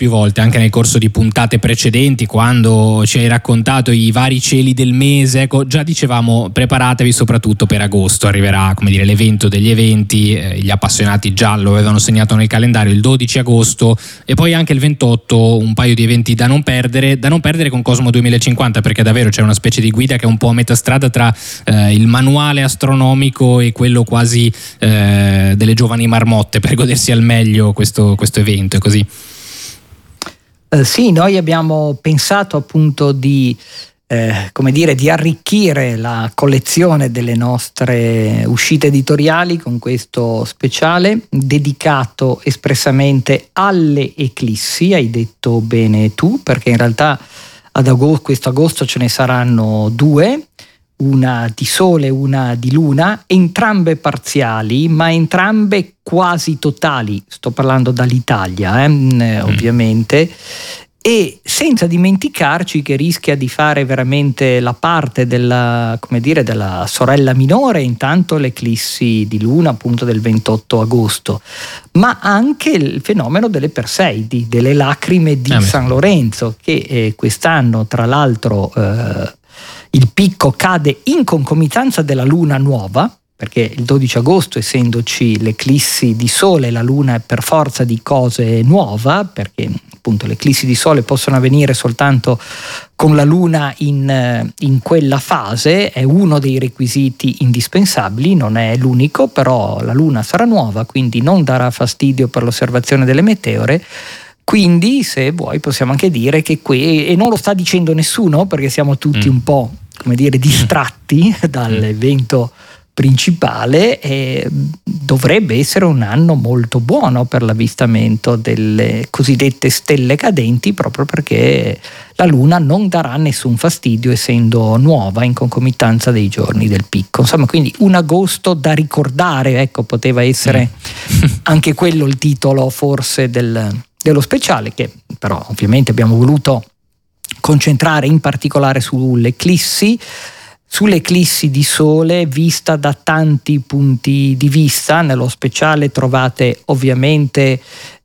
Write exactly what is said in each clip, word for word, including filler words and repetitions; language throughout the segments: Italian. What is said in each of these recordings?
più volte anche nel corso di puntate precedenti, quando ci hai raccontato i vari cieli del mese. Ecco, già dicevamo preparatevi soprattutto per agosto, arriverà, come dire, l'evento degli eventi, eh, gli appassionati già lo avevano segnato nel calendario, il dodici agosto, e poi anche il ventotto, un paio di eventi da non perdere, da non perdere con Cosmo duemilacinquanta, perché davvero c'è una specie di guida che è un po' a metà strada tra eh, il manuale astronomico e quello quasi eh, delle giovani marmotte, per godersi al meglio questo, questo evento. È così? Eh, sì, noi abbiamo pensato appunto di eh, come dire, di arricchire la collezione delle nostre uscite editoriali con questo speciale dedicato espressamente alle eclissi. Hai detto bene tu, perché in realtà ad agosto, questo agosto ce ne saranno due, una di sole e una di luna, entrambe parziali ma entrambe quasi totali. Sto parlando dall'Italia, eh, mm. ovviamente, e senza dimenticarci che rischia di fare veramente la parte della, come dire, della sorella minore, intanto l'eclissi di luna appunto del ventotto agosto, ma anche il fenomeno delle Perseidi, delle lacrime di ah, San Lorenzo, che eh, quest'anno tra l'altro eh, il picco cade in concomitanza della luna nuova, perché il dodici agosto, essendoci l'eclissi di sole, la luna è per forza di cose nuova, perché appunto le eclissi di sole possono avvenire soltanto con la luna in, in quella fase, è uno dei requisiti indispensabili, non è l'unico, però la luna sarà nuova, quindi non darà fastidio per l'osservazione delle meteore. Quindi, se vuoi, possiamo anche dire che qui, e non lo sta dicendo nessuno perché siamo tutti mm. un po', come dire, distratti dall'evento principale, e dovrebbe essere un anno molto buono per l'avvistamento delle cosiddette stelle cadenti, proprio perché la luna non darà nessun fastidio essendo nuova in concomitanza dei giorni del picco. Insomma, quindi un agosto da ricordare, ecco, poteva essere mm. anche quello il titolo forse del, dello speciale, che però ovviamente abbiamo voluto concentrare in particolare sull'eclissi, sull'eclissi di sole vista da tanti punti di vista. Nello speciale trovate ovviamente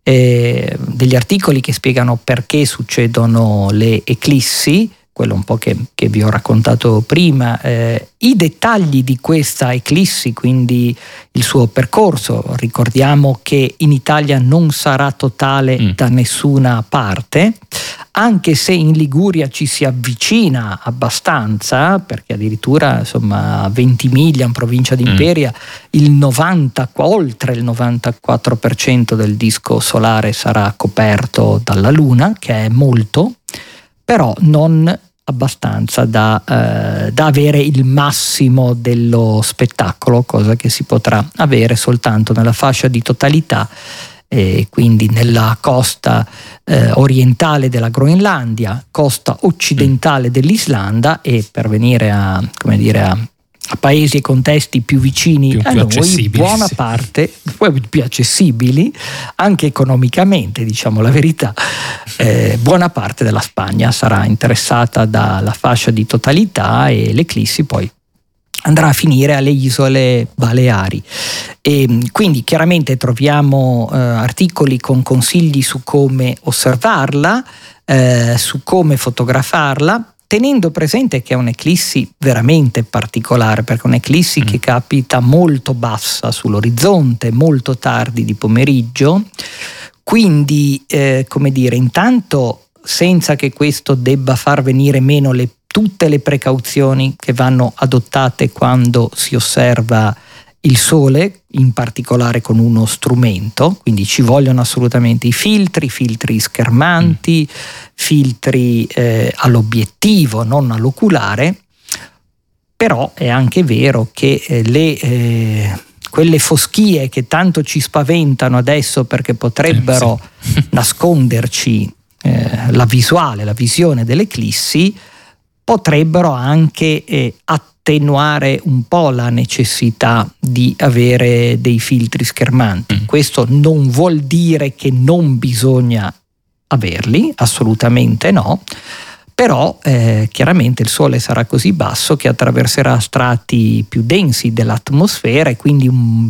eh, degli articoli che spiegano perché succedono le eclissi, quello un po' che, che vi ho raccontato prima, eh, i dettagli di questa eclissi, quindi il suo percorso. Ricordiamo che in Italia non sarà totale mm. da nessuna parte, anche se in Liguria ci si avvicina abbastanza, perché addirittura insomma a Ventimiglia, in provincia di Imperia, mm. il novanta, oltre il novantaquattro per cento del disco solare sarà coperto dalla Luna, che è molto, però non abbastanza da, eh, da avere il massimo dello spettacolo, cosa che si potrà avere soltanto nella fascia di totalità, e quindi nella costa eh, orientale della Groenlandia, costa occidentale dell'Islanda, e per venire a, come dire, a, a paesi e contesti più vicini più, a più noi, buona sì. parte, più accessibili anche economicamente, diciamo la verità, eh, buona parte della Spagna sarà interessata dalla fascia di totalità, e l'eclissi poi andrà a finire alle isole Baleari. E quindi chiaramente troviamo eh, articoli con consigli su come osservarla, eh, su come fotografarla, tenendo presente che è un'eclissi veramente particolare, perché è un'eclissi mm. che capita molto bassa sull'orizzonte, molto tardi di pomeriggio, quindi eh, come dire, intanto senza che questo debba far venire meno le tutte le precauzioni che vanno adottate quando si osserva il Sole, in particolare con uno strumento, quindi ci vogliono assolutamente i filtri, filtri schermanti, mm. filtri eh, all'obiettivo, non all'oculare. Però è anche vero che eh, le, eh, quelle foschie che tanto ci spaventano adesso perché potrebbero eh, sì. nasconderci eh, la visuale, la visione dell'eclissi, potrebbero anche eh, attenuare un po' la necessità di avere dei filtri schermanti. Mm. Questo non vuol dire che non bisogna averli, assolutamente no, però eh, chiaramente il Sole sarà così basso che attraverserà strati più densi dell'atmosfera, e quindi un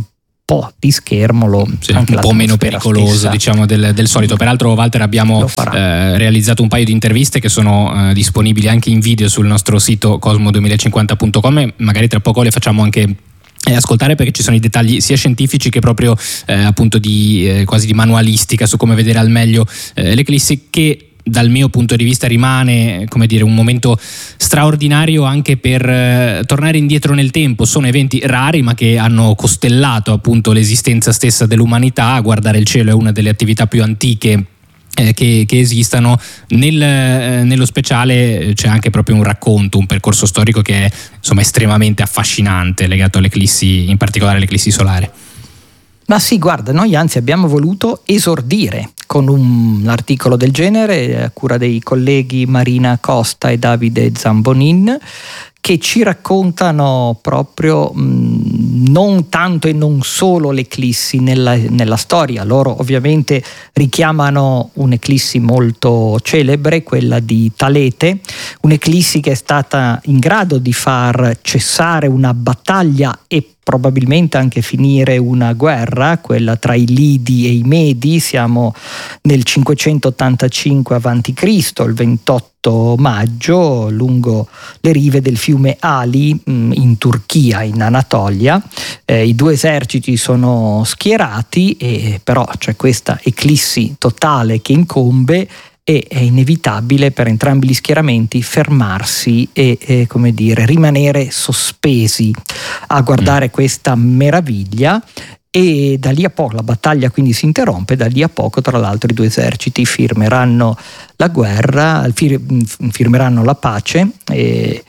po' di schermo, lo, sì, anche un po' meno pericoloso stessa, diciamo del, del solito. Peraltro, Walter, abbiamo eh, realizzato un paio di interviste che sono eh, disponibili anche in video sul nostro sito cosmo duemilacinquanta punto com e magari tra poco le facciamo anche Eh, ascoltare, perché ci sono i dettagli sia scientifici che proprio eh, appunto di eh, quasi di manualistica su come vedere al meglio eh, l'eclissi, che dal mio punto di vista rimane, come dire, un momento straordinario anche per eh, tornare indietro nel tempo. Sono eventi rari ma che hanno costellato appunto l'esistenza stessa dell'umanità. Guardare il cielo è una delle attività più antiche Eh, che, che esistano. Nel, eh, nello speciale c'è anche proprio un racconto, un percorso storico che è insomma estremamente affascinante, legato all'eclissi, in particolare all'eclissi solare. Ma sì, guarda, noi anzi abbiamo voluto esordire con un articolo del genere a cura dei colleghi Marina Costa e Davide Zambonin, che ci raccontano proprio mh, non tanto e non solo l'eclissi nella, nella storia. Loro ovviamente richiamano un'eclissi molto celebre, quella di Talete, un'eclissi che è stata in grado di far cessare una battaglia e probabilmente anche finire una guerra, quella tra i Lidi e i Medi. Siamo nel cinquecentottantacinque avanti Cristo, il ventotto maggio, lungo le rive del fiume Ali mh, in Turchia, in Anatolia. Eh, i due eserciti sono schierati e però c'è questa eclissi totale che incombe e è inevitabile per entrambi gli schieramenti fermarsi e, e come dire, rimanere sospesi a guardare questa meraviglia. E da lì a poco la battaglia quindi si interrompe. Da lì a poco, tra l'altro, i due eserciti firmeranno la guerra, fir- firmeranno la pace e,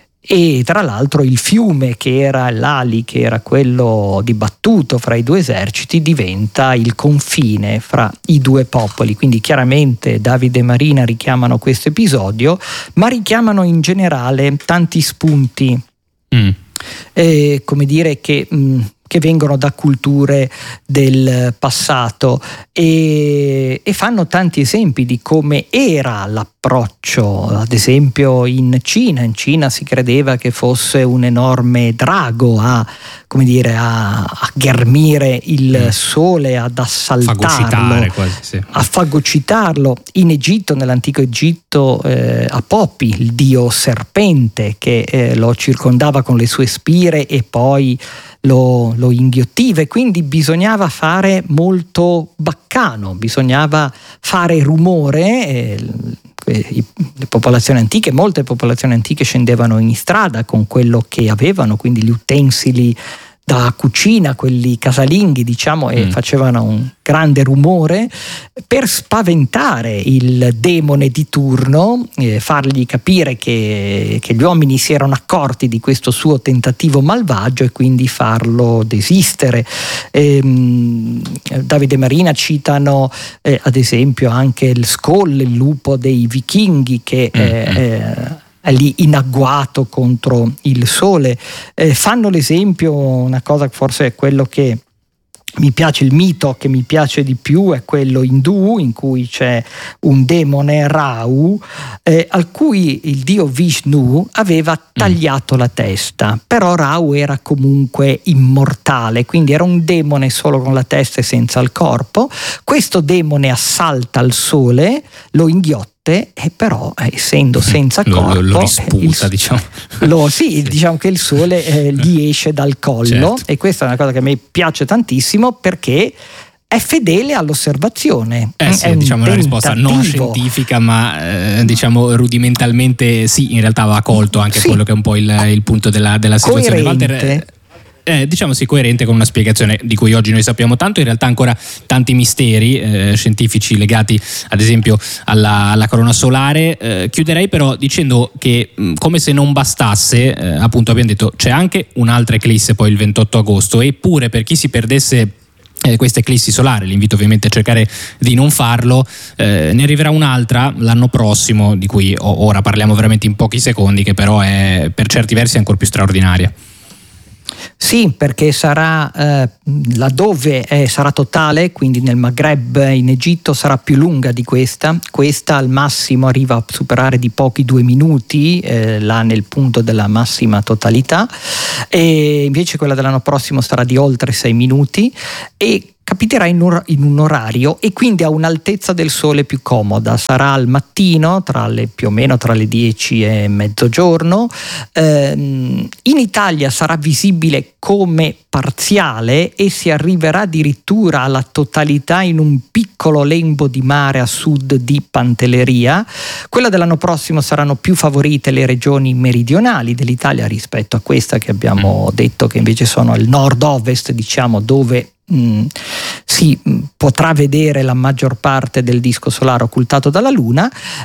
e tra l'altro il fiume che era l'Ali, che era quello dibattuto fra i due eserciti, diventa il confine fra i due popoli. Quindi chiaramente Davide e Marina richiamano questo episodio, ma richiamano in generale tanti spunti mm. eh, come dire che mh, che vengono da culture del passato e, e fanno tanti esempi di come era l'approccio. Ad esempio in Cina, in Cina si credeva che fosse un enorme drago a, come dire, a, a ghermire il sole, ad assaltarlo, quasi, sì. a fagocitarlo. In Egitto, nell'antico Egitto, eh, Apopi, il dio serpente, che eh, lo circondava con le sue spire e poi Lo, lo inghiottiva, e quindi bisognava fare molto baccano, bisognava fare rumore. Eh, le popolazioni antiche, molte popolazioni antiche scendevano in strada con quello che avevano, quindi gli utensili da cucina, quelli casalinghi diciamo, e mm. facevano un grande rumore per spaventare il demone di turno, eh, fargli capire che, che gli uomini si erano accorti di questo suo tentativo malvagio e quindi farlo desistere. Ehm, Davide e Marina citano eh, ad esempio anche il Skoll, il lupo dei vichinghi, che mm. eh, eh, è lì in agguato contro il sole. Eh, fanno l'esempio, una cosa che forse è quello che mi piace, il mito che mi piace di più è quello indù, in cui c'è un demone Rahu eh, al cui il dio Vishnu aveva tagliato mm. la testa, però Rahu era comunque immortale, quindi era un demone solo con la testa e senza il corpo. Questo demone assalta il sole, lo inghiotte e però essendo senza corpo lo, lo risputa, il, diciamo. Lo, sì, sì, diciamo che il sole eh, gli esce dal collo, certo. E questa è una cosa che a me piace tantissimo perché è fedele all'osservazione. Eh sì, è diciamo una risposta non scientifica, ma eh, diciamo rudimentalmente sì, in realtà va colto anche sì. quello che è un po' il, il punto della, della situazione. Coerente. Walter, Eh, diciamo sì, coerente con una spiegazione di cui oggi noi sappiamo tanto, in realtà ancora tanti misteri eh, scientifici legati ad esempio alla, alla corona solare. Eh, chiuderei però dicendo che mh, come se non bastasse, eh, appunto abbiamo detto c'è anche un'altra eclisse poi il ventotto agosto, eppure per chi si perdesse Eh, questa eclissi solare, l'invito ovviamente a cercare di non farlo, eh, ne arriverà un'altra l'anno prossimo di cui ora parliamo veramente in pochi secondi, che però è per certi versi ancora più straordinaria. Sì, perché sarà eh, laddove eh, sarà totale, quindi nel Maghreb in Egitto sarà più lunga di questa. Questa al massimo arriva a superare di pochi due minuti, eh, là nel punto della massima totalità, e invece quella dell'anno prossimo sarà di oltre sei minuti e capiterà in un, in un orario e quindi a un'altezza del sole più comoda. Sarà al mattino, tra le, più o meno tra le dieci e mezzogiorno. Ehm, in Italia sarà visibile come parziale e si arriverà addirittura alla totalità in un piccolo lembo di mare a sud di Pantelleria. Quella dell'anno prossimo saranno più favorite le regioni meridionali dell'Italia rispetto a questa che abbiamo detto che invece sono il nord-ovest, diciamo, dove Mm, si mm, potrà vedere la maggior parte del disco solare occultato dalla Luna,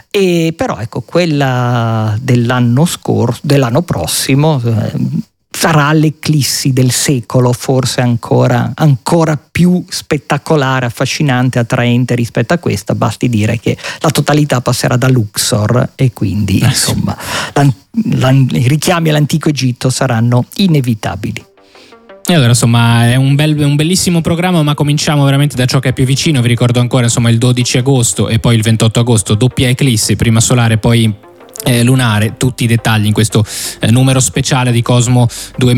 e però ecco quella dell'anno scorso, dell'anno prossimo eh, sarà l'eclissi del secolo, forse ancora, ancora più spettacolare, affascinante, attraente rispetto a questa. Basti dire che la totalità passerà da Luxor e quindi eh, insomma l'an, l'an, i richiami all'antico Egitto saranno inevitabili. E allora insomma è un, bel, un bellissimo programma, ma cominciamo veramente da ciò che è più vicino. Vi ricordo ancora insomma il dodici agosto e poi il ventotto agosto, doppia eclissi, prima solare poi eh, lunare. Tutti i dettagli in questo eh, numero speciale di Cosmo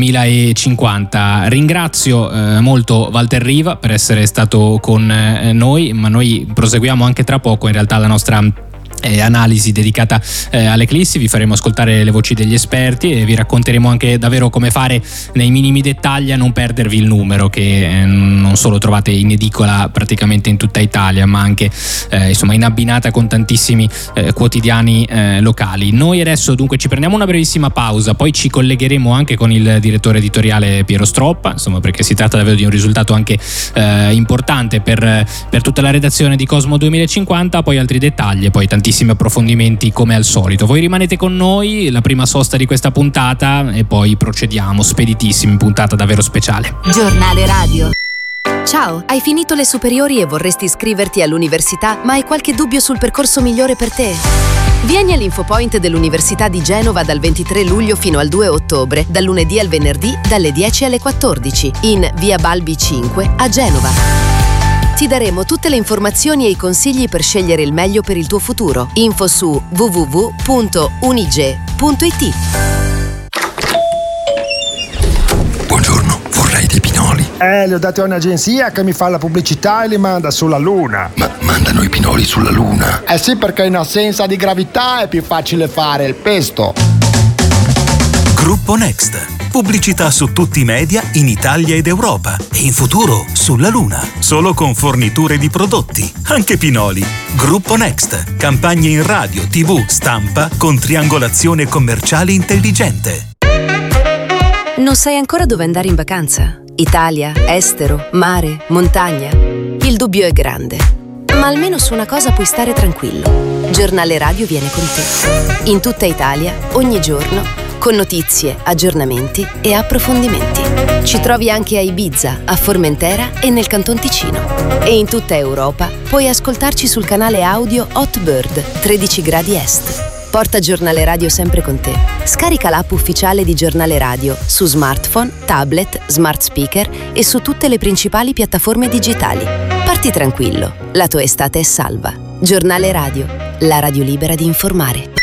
duemilacinquanta. Ringrazio eh, molto Walter Riva per essere stato con eh, noi, ma noi proseguiamo anche tra poco in realtà la nostra Eh, analisi dedicata eh, all'eclissi. Vi faremo ascoltare le voci degli esperti e vi racconteremo anche davvero come fare nei minimi dettagli a non perdervi il numero, che eh, non solo trovate in edicola praticamente in tutta Italia, ma anche eh, insomma in abbinata con tantissimi eh, quotidiani eh, locali. Noi adesso dunque ci prendiamo una brevissima pausa, poi ci collegheremo anche con il direttore editoriale Piero Stroppa, insomma, perché si tratta davvero di un risultato anche eh, importante per, per tutta la redazione di Cosmo duemilacinquanta. Poi altri dettagli e poi tantissimi approfondimenti come al solito. Voi rimanete con noi, la prima sosta di questa puntata, e poi procediamo speditissimi, puntata davvero speciale. Giornale radio. Ciao, hai finito le superiori e vorresti iscriverti all'università, ma hai qualche dubbio sul percorso migliore per te? Vieni all'Infopoint dell'Università di Genova dal ventitré luglio fino al due ottobre, dal lunedì al venerdì dalle dieci alle quattordici, in via Balbi cinque a Genova. Ti daremo tutte le informazioni e i consigli per scegliere il meglio per il tuo futuro. Info su w w w punto unige punto i t. Buongiorno, vorrei dei pinoli. Eh, li ho dati a un'agenzia che mi fa la pubblicità e li manda sulla Luna. Ma mandano i pinoli sulla Luna? Eh sì, perché in assenza di gravità è più facile fare il pesto. Gruppo Next. Pubblicità su tutti i media in Italia ed Europa e in futuro sulla Luna. Solo con forniture di prodotti, anche pinoli. Gruppo Next. Campagne in radio, tv, stampa con triangolazione commerciale intelligente. Non sai ancora dove andare in vacanza? Italia, estero, mare, montagna? Il dubbio è grande, ma almeno su una cosa puoi stare tranquillo. Giornale Radio viene con te. In tutta Italia, ogni giorno, con notizie, aggiornamenti e approfondimenti. Ci trovi anche a Ibiza, a Formentera e nel Canton Ticino. E in tutta Europa puoi ascoltarci sul canale audio Hotbird tredici gradi est. Porta Giornale Radio sempre con te. Scarica l'app ufficiale di Giornale Radio su smartphone, tablet, smart speaker e su tutte le principali piattaforme digitali. Parti tranquillo, la tua estate è salva. Giornale Radio, la radio libera di informare.